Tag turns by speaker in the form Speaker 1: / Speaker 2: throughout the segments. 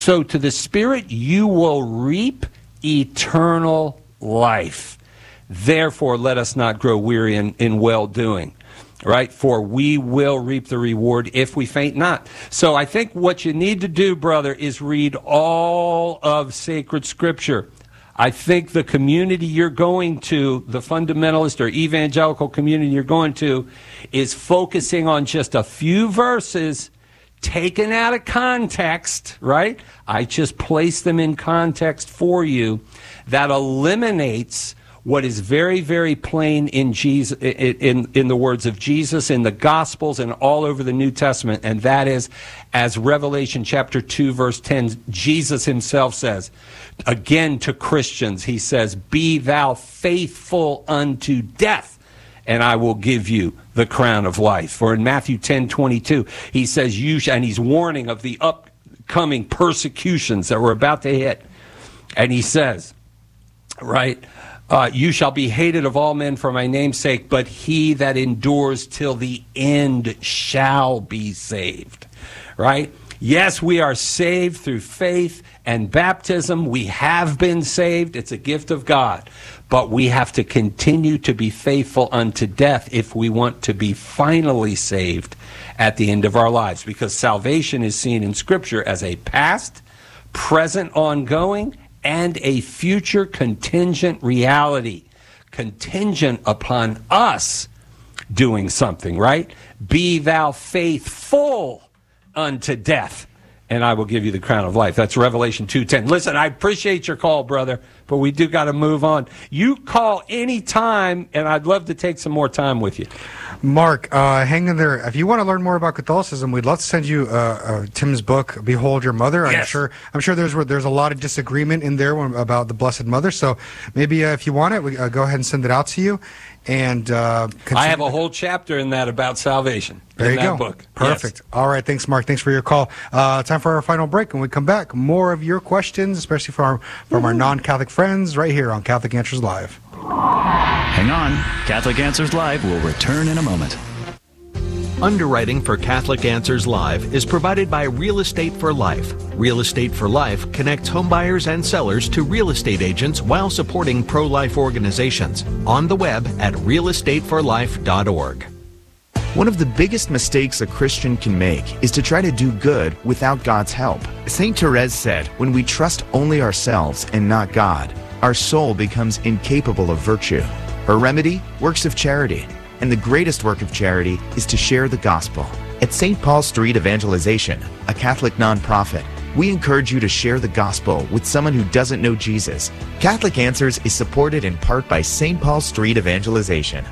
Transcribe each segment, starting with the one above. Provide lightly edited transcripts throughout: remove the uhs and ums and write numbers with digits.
Speaker 1: So to the Spirit you will reap eternal life. Therefore, let us not grow weary in well-doing. Right? For we will reap the reward if we faint not. So I think what you need to do, brother, is read all of sacred Scripture. I think the community you're going to, the fundamentalist or evangelical community you're going to, is focusing on just a few verses taken out of context, right? I just place them in context for you. That eliminates what is very, very plain in Jesus, in the words of Jesus, in the Gospels, and all over the New Testament, and that is, as Revelation chapter 2, verse 10, Jesus himself says, again to Christians, he says, "Be thou faithful unto death, and I will give you the crown of life." Or in Matthew 10:22, he says, and he's warning of the upcoming persecutions that we're about to hit, and he says, right, you shall be hated of all men for my name's sake, but he that endures till the end shall be saved. Right? Yes, we are saved through faith and baptism. We have been saved. It's a gift of God. But we have to continue to be faithful unto death if we want to be finally saved at the end of our lives. Because salvation is seen in Scripture as a past, present, ongoing, and a future contingent reality, contingent upon us doing something, right? Be thou faithful unto death, and I will give you the crown of life. That's Revelation 2:10. Listen, I appreciate your call, brother, but we do got to move on. You call any time, and I'd love to take some more time with you.
Speaker 2: Mark, hang in there. If you want to learn more about Catholicism, we'd love to send you Tim's book, Behold Your Mother.
Speaker 1: Yes.
Speaker 2: I'm sure there's a lot of disagreement in there about the Blessed Mother. So maybe if you want it, we go ahead and send it out to you. And
Speaker 1: I have a whole chapter in that about salvation.
Speaker 2: There you go.
Speaker 1: Book.
Speaker 2: Perfect.
Speaker 1: Yes.
Speaker 2: All right. Thanks, Mark. Thanks for your call. Time for our final break. When we come back, more of your questions, especially from our non-Catholic friends, right here on Catholic Answers Live.
Speaker 3: Hang on. Catholic Answers Live will return in a moment.
Speaker 4: Underwriting for Catholic Answers Live is provided by Real Estate for Life. Real Estate for Life connects homebuyers and sellers to real estate agents while supporting pro-life organizations. On the web at realestateforlife.org.
Speaker 5: One of the biggest mistakes a Christian can make is to try to do good without God's help. St. Therese said, when we trust only ourselves and not God, our soul becomes incapable of virtue. Her remedy? Works of charity. And the greatest work of charity is to share the gospel. At St. Paul Street Evangelization, a Catholic nonprofit, we encourage you to share the gospel with someone who doesn't know Jesus. Catholic Answers is supported in part by St. Paul Street Evangelization.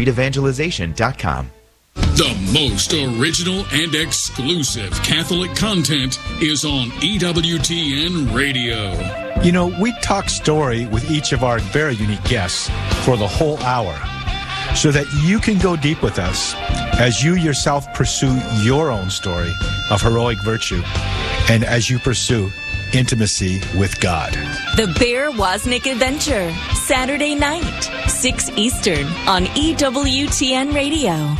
Speaker 5: StreetEvangelization.com.
Speaker 6: The most original and exclusive Catholic content is on EWTN Radio.
Speaker 7: You know, we talk story with each of our very unique guests for the whole hour so that you can go deep with us as you yourself pursue your own story of heroic virtue and as you pursue intimacy with God.
Speaker 8: The Bear Wozniak Adventure, Saturday night, 6 Eastern on EWTN Radio.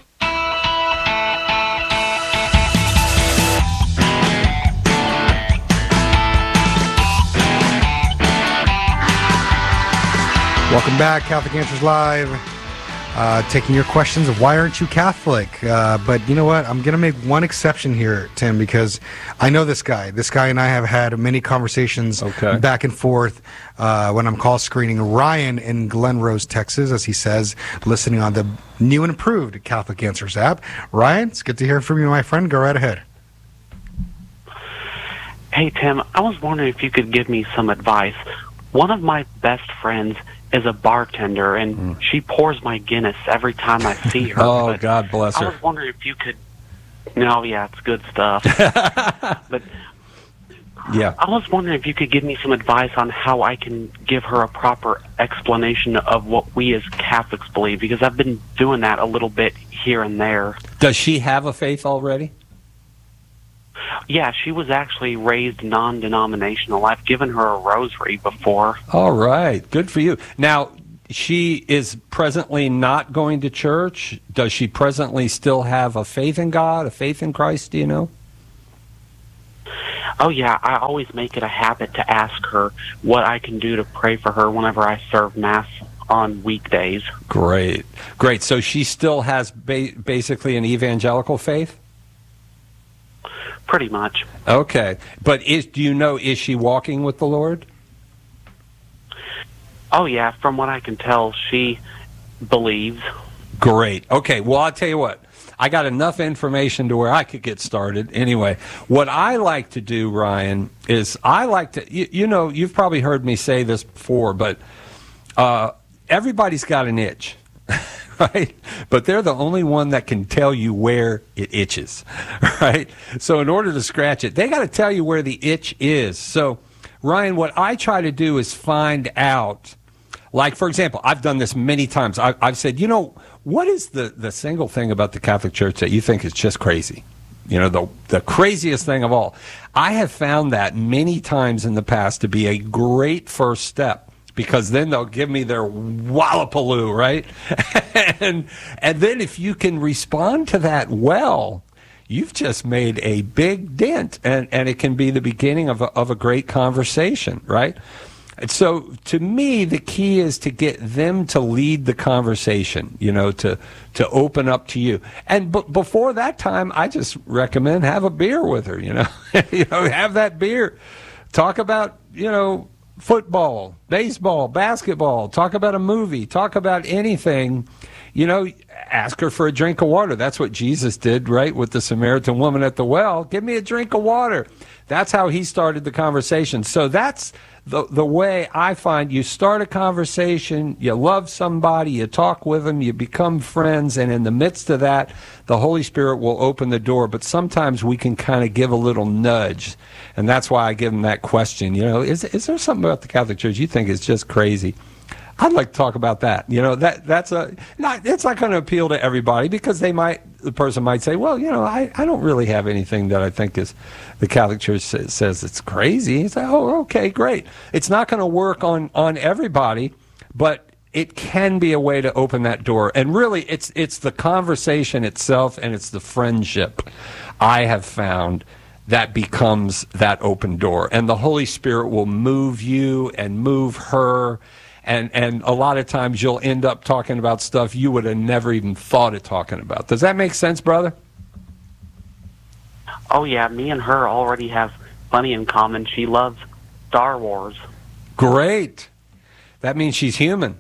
Speaker 2: Welcome back, Catholic Answers Live. Taking your questions of why aren't you Catholic? But you know what? I'm going to make one exception here, Tim, because I know this guy. This guy and I have had many conversations back and forth when I'm call screening Ryan in Glen Rose, Texas, as he says, listening on the new and improved Catholic Answers app. Ryan, it's good to hear from you, my friend. Go right ahead.
Speaker 9: Hey, Tim, I was wondering if you could give me some advice. One of my best friends is a bartender, and she pours my Guinness every time I see her.
Speaker 1: Oh, God bless her.
Speaker 9: I was wondering if you could... No, yeah, it's good stuff. But
Speaker 1: yeah,
Speaker 9: I was wondering if you could give me some advice on how I can give her a proper explanation of what we as Catholics believe, because I've been doing that a little bit here and there.
Speaker 1: Does she have a faith already?
Speaker 9: Yeah, she was actually raised non-denominational. I've given her a rosary before.
Speaker 1: All right. Good for you. Now, she is presently not going to church. Does she presently still have a faith in God, a faith in Christ? Do you know?
Speaker 9: Oh, yeah, I always make it a habit to ask her what I can do to pray for her whenever I serve Mass on weekdays.
Speaker 1: Great. So she still has basically an evangelical faith?
Speaker 9: Pretty much.
Speaker 1: Okay. But do you know, is she walking with the Lord?
Speaker 9: Oh, yeah, from what I can tell, she believes.
Speaker 1: Great. Okay, well, I'll tell you what. I got enough information to where I could get started. Anyway, what I like to do, Ryan, is I like to, you know, you've probably heard me say this before, but everybody's got an itch, right? But they're the only one that can tell you where it itches, right? So in order to scratch it, they got to tell you where the itch is. So, Ryan, what I try to do is find out, like, for example, I've done this many times. I've said, you know, what is the single thing about the Catholic Church that you think is just crazy? You know, the craziest thing of all. I have found that many times in the past to be a great first step, because then they'll give me their wallapaloo, right? and then if you can respond to that well, you've just made a big dent, and it can be the beginning of a great conversation, right? So to me, the key is to get them to lead the conversation, you know, to open up to you. And before that time, I just recommend have a beer with her, you know, have that beer. Talk about, you know, football, baseball, basketball, talk about a movie, talk about anything, you know, ask her for a drink of water. That's what Jesus did, right, with the Samaritan woman at the well. Give me a drink of water. That's how he started the conversation. So that's the way I find you start a conversation, you love somebody, you talk with them, you become friends, and in the midst of that, the Holy Spirit will open the door. But sometimes we can kind of give a little nudge, and that's why I give them that question. You know, is there something about the Catholic Church you think is just crazy? I'd like to talk about that. You know, it's not going to appeal to everybody, because the person might say, well, you know, I don't really have anything that I think is the Catholic Church says it's crazy. It's like, oh, okay, great. It's not going to work on everybody, but it can be a way to open that door. And really, it's the conversation itself, and it's the friendship I have found that becomes that open door. And the Holy Spirit will move you and move her. And a lot of times you'll end up talking about stuff you would have never even thought of talking about. Does that make sense, brother?
Speaker 9: Oh, yeah, me and her already have plenty in common. She loves Star Wars.
Speaker 1: Great. That means she's human.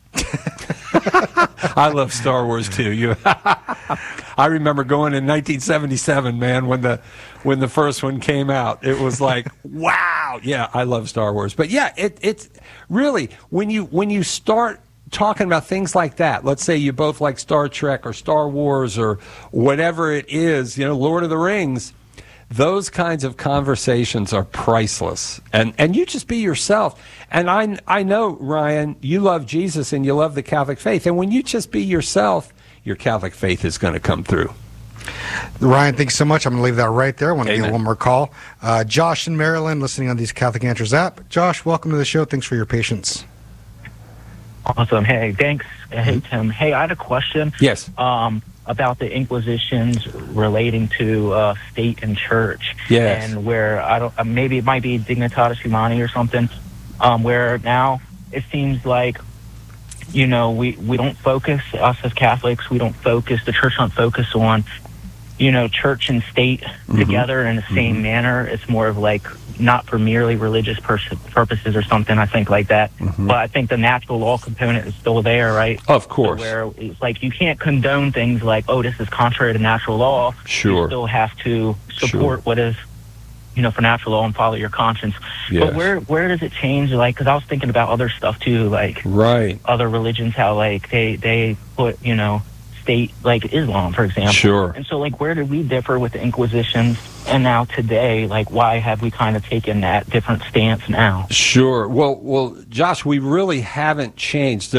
Speaker 1: I love Star Wars, too. I remember going in 1977, man, when the first one came out. It was like, wow. Yeah, I love Star Wars. But yeah, it's really, when you start talking about things like that, let's say you both like Star Trek or Star Wars or whatever it is, you know, Lord of the Rings, those kinds of conversations are priceless. And you just be yourself. And I know, Ryan, you love Jesus and you love the Catholic faith. And when you just be yourself, your Catholic faith is going to come through.
Speaker 2: Ryan, thanks so much. I'm going to leave that right there. I want to
Speaker 1: Amen.
Speaker 2: get one more call. Josh in Maryland, listening on these Catholic Answers app. Josh, welcome to the show. Thanks for your patience.
Speaker 10: Awesome. Hey, thanks. Hey, Tim. Hey, I had a question.
Speaker 1: Yes.
Speaker 10: About the Inquisitions relating to state and church.
Speaker 1: Yes.
Speaker 10: And where, maybe it might be Dignitatis Humani or something, where now it seems like, you know, we don't focus, us as Catholics, the church don't focus on, you know, church and state together in the same manner. It's more of like, not for merely religious purposes or something, I think, like that. But I think the natural law component is still there, right?
Speaker 1: Of course.
Speaker 10: So where it's like you can't condone things like, oh, this is contrary to natural law.
Speaker 1: Sure.
Speaker 10: You still have to support what is, you know, for natural law and follow your conscience.
Speaker 1: Yes.
Speaker 10: But where does it change? Like, because I was thinking about other stuff too, like other religions, how like they put, you know, state, like Islam, for example.
Speaker 1: Sure.
Speaker 10: And so, like, where did we differ with the Inquisitions? And now today, like, why have we kind of taken that different stance now?
Speaker 1: Sure. Well, Josh, we really haven't changed.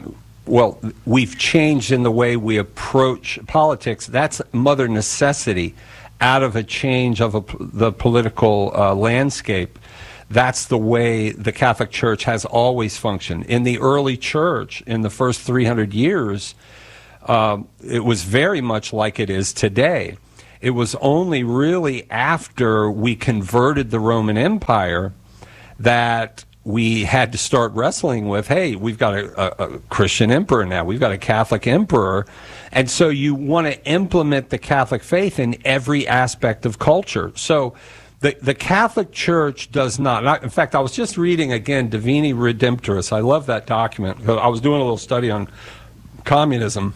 Speaker 1: We've changed in the way we approach politics. That's mother necessity out of a change of the political landscape. That's the way the Catholic Church has always functioned. In the early church, in the first 300 years, it was very much like it is today. It was only really after we converted the Roman Empire that we had to start wrestling with, hey, we've got a Christian emperor now. We've got a Catholic emperor. And so you want to implement the Catholic faith in every aspect of culture. So the Catholic Church does not. In fact, I was just reading again Divini Redemptoris. I love that document. I was doing a little study on communism,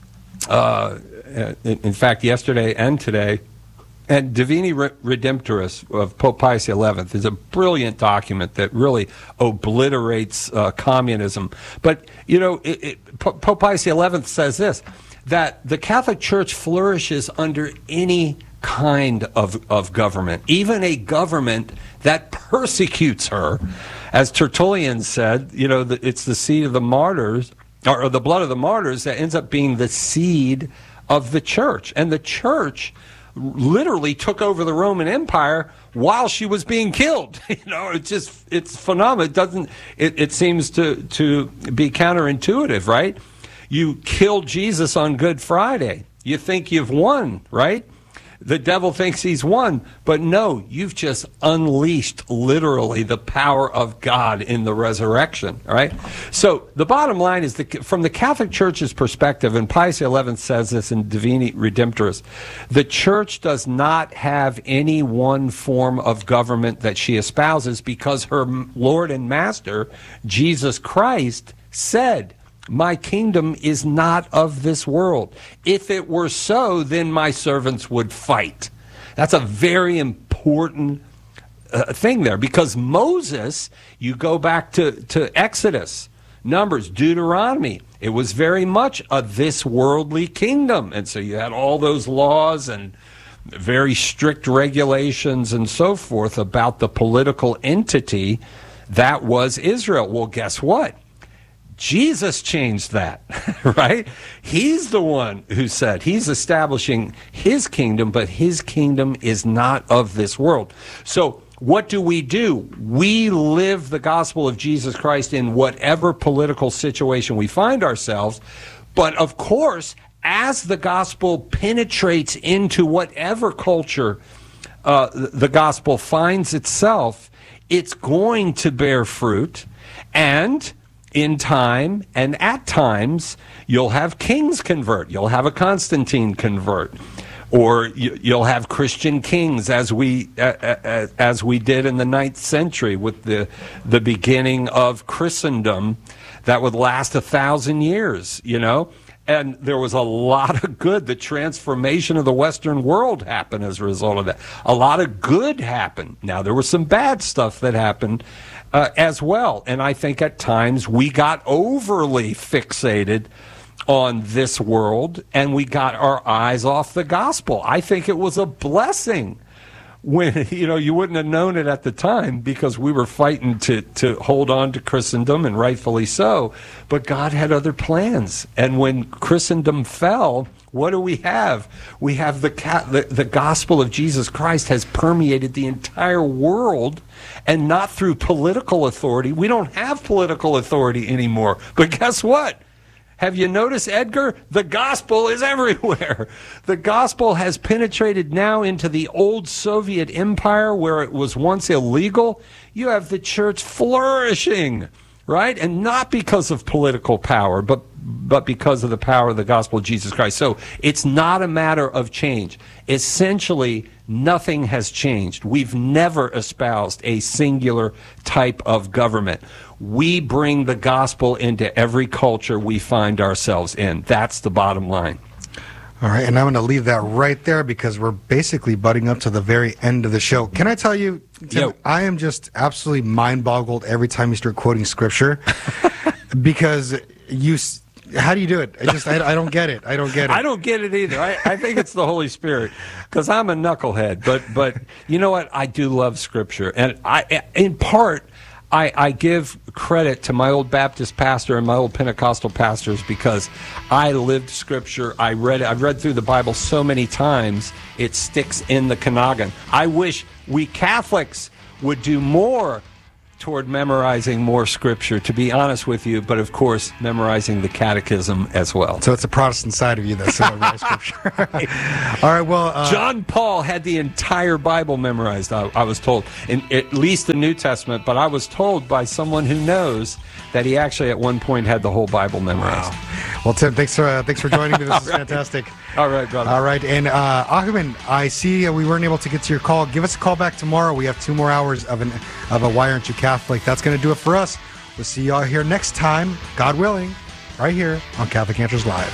Speaker 1: in fact, yesterday and today. And Divini Redemptoris of Pope Pius XI is a brilliant document that really obliterates communism. But, you know, Pope Pius XI says this, that the Catholic Church flourishes under any kind of government, even a government that persecutes her. As Tertullian said, you know, it's the seed of the martyrs, or the blood of the martyrs, that ends up being the seed of the church. And the church literally took over the Roman Empire while she was being killed. You know, it's phenomenal. It seems to be counterintuitive, right? You killed Jesus on Good Friday. You think you've won, right? The devil thinks he's won, but no, you've just unleashed literally the power of God in the resurrection, right? So the bottom line is, from the Catholic Church's perspective, and Pius XI says this in Divini Redemptoris, the Church does not have any one form of government that she espouses, because her Lord and Master, Jesus Christ, said, my kingdom is not of this world. If it were so, then my servants would fight. That's a very important thing there, because Moses, you go back to Exodus, Numbers, Deuteronomy, it was very much a this worldly kingdom. And so you had all those laws and very strict regulations and so forth about the political entity that was Israel. Well, guess what? Jesus changed that, right? He's the one who said he's establishing his kingdom, but his kingdom is not of this world. So what do? We live the gospel of Jesus Christ in whatever political situation we find ourselves. But of course, as the gospel penetrates into whatever culture the gospel finds itself, it's going to bear fruit. And in time, and at times, you'll have kings convert. You'll have a Constantine convert, or you'll have Christian kings, as we did in the 9th century with the beginning of Christendom, that would last 1,000 years. You know, and there was a lot of good. The transformation of the Western world happened as a result of that. A lot of good happened. Now, there was some bad stuff that happened as well. And I think at times we got overly fixated on this world and we got our eyes off the gospel. I think it was a blessing when, you know, you wouldn't have known it at the time because we were fighting to hold on to Christendom, and rightfully so. But God had other plans. And when Christendom fell, what do we have? We have the gospel of Jesus Christ has permeated the entire world, and not through political authority. We don't have political authority anymore. But guess what? Have you noticed, Edgar? The gospel is everywhere. The gospel has penetrated now into the old Soviet empire where it was once illegal. You have the church flourishing, right? And not because of political power, but because of the power of the gospel of Jesus Christ. So it's not a matter of change. Essentially, nothing has changed. We've never espoused a singular type of government. We bring the gospel into every culture we find ourselves in. That's the bottom line.
Speaker 2: All right, and I'm going to leave that right there because we're basically butting up to the very end of the show. Can I tell you, Tim, I am just absolutely mind-boggled every time you start quoting scripture because how do you do it? I don't get it. I don't get it.
Speaker 1: I don't get it either. I think it's the Holy Spirit because I'm a knucklehead. But you know what? I do love Scripture. And in part, I give credit to my old Baptist pastor and my old Pentecostal pastors because I lived Scripture. I read it. I've read through the Bible so many times, it sticks in the Kanagan. I wish we Catholics would do more toward memorizing more scripture, to be honest with you, but of course, memorizing the catechism as well.
Speaker 2: So it's the Protestant side of you that's memorizing scripture. All right, well...
Speaker 1: John Paul had the entire Bible memorized, I was told, in at least the New Testament, but I was told by someone who knows that he actually at one point had the whole Bible memorized.
Speaker 2: Wow. Well, Tim, thanks for joining me. This is fantastic.
Speaker 1: All right, brother.
Speaker 2: All right, and Ahmed, I see we weren't able to get to your call. Give us a call back tomorrow. We have 2 more hours of a Why Aren't You Catholic? That's going to do it for us. We'll see y'all here next time, God willing, right here on Catholic Answers Live.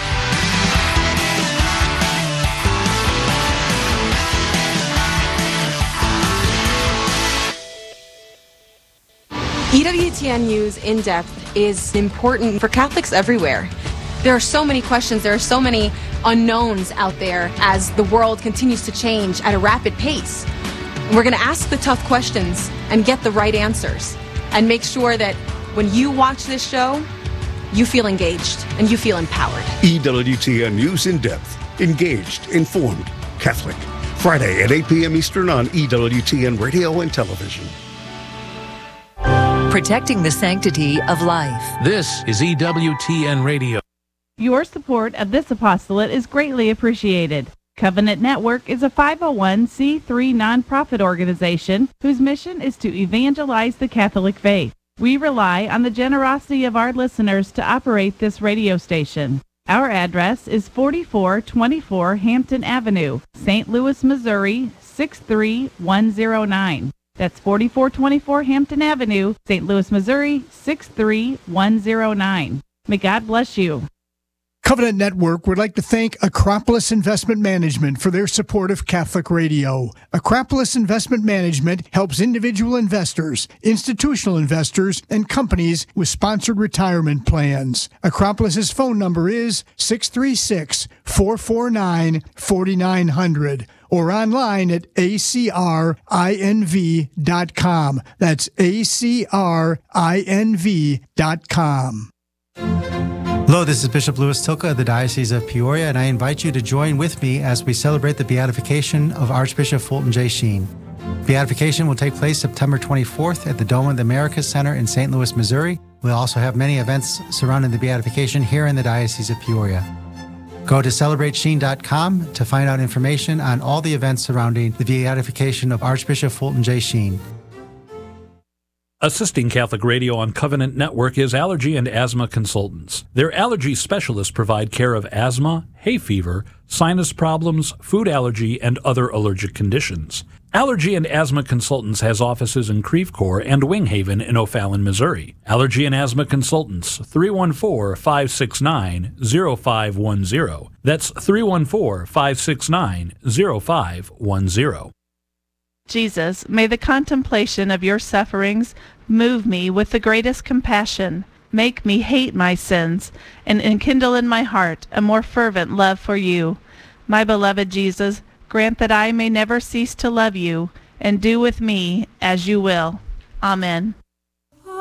Speaker 11: EWTN News In Depth is important for Catholics everywhere. There are so many questions, there are so many unknowns out there as the world continues to change at a rapid pace. And we're going to ask the tough questions and get the right answers and make sure that when you watch this show, you feel engaged and you feel empowered.
Speaker 12: EWTN News In Depth. Engaged, informed, Catholic. Friday at 8 p.m. Eastern on EWTN Radio and Television.
Speaker 13: Protecting the sanctity of life.
Speaker 14: This is EWTN Radio.
Speaker 15: Your support of this apostolate is greatly appreciated. Covenant Network is a 501c3 nonprofit organization whose mission is to evangelize the Catholic faith. We rely on the generosity of our listeners to operate this radio station. Our address is 4424 Hampton Avenue, St. Louis, Missouri, 63109. That's 4424 Hampton Avenue, St. Louis, Missouri, 63109. May God bless you.
Speaker 16: Covenant Network would like to thank Acropolis Investment Management for their support of Catholic Radio. Acropolis Investment Management helps individual investors, institutional investors, and companies with sponsored retirement plans. Acropolis's phone number is 636-449-4900 or online at acrinv.com. That's acrinv.com.
Speaker 17: Hello, this is Bishop Louis Tilka of the Diocese of Peoria, and I invite you to join with me as we celebrate the beatification of Archbishop Fulton J. Sheen. Beatification will take place September 24th at the Dome of the Americas Center in St. Louis, Missouri. We'll also have many events surrounding the beatification here in the Diocese of Peoria. Go to celebratesheen.com to find out information on all the events surrounding the beatification of Archbishop Fulton J. Sheen.
Speaker 14: Assisting Catholic Radio on Covenant Network is Allergy and Asthma Consultants. Their allergy specialists provide care of asthma, hay fever, sinus problems, food allergy, and other allergic conditions. Allergy and Asthma Consultants has offices in Creve Coeur and Wing Haven in O'Fallon, Missouri. Allergy and Asthma Consultants, 314-569-0510. That's 314-569-0510.
Speaker 15: Jesus, may the contemplation of your sufferings move me with the greatest compassion. Make me hate my sins and enkindle in my heart a more fervent love for you. My beloved Jesus, grant that I may never cease to love you and do with me as you will. Amen.